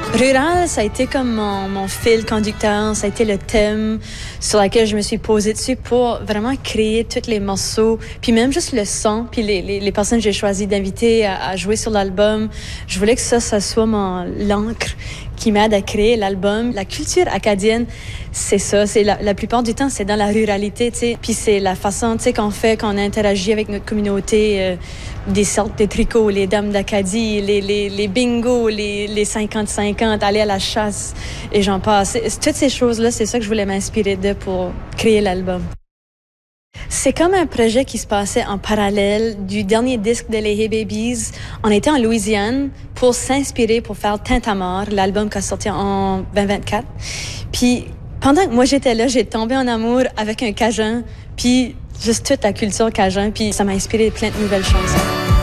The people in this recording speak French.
Rural, ça a été comme mon fil conducteur, ça a été le thème sur lequel je me suis posée dessus pour vraiment créer tous les morceaux, puis même juste le son, puis les personnes que j'ai choisi d'inviter à jouer sur l'album. Je voulais que ça soit l'encre qui m'aide à créer l'album. La culture acadienne, c'est ça. C'est la plupart du temps, c'est dans la ruralité, tu sais. Puis c'est la façon, tu sais, qu'on interagit avec notre communauté, des sortes de tricots, les dames d'Acadie, les bingos, les 50-50, aller à la chasse, et j'en passe. Toutes ces choses-là, c'est ça que je voulais m'inspirer de pour créer l'album. C'est comme un projet qui se passait en parallèle du dernier disque de les Hey Babies. On était en Louisiane pour s'inspirer pour faire Tintamarre, l'album qui a sorti en 2024. Puis pendant que moi j'étais là, j'ai tombé en amour avec un Cajun, puis juste toute la culture Cajun, puis ça m'a inspiré plein de nouvelles chansons.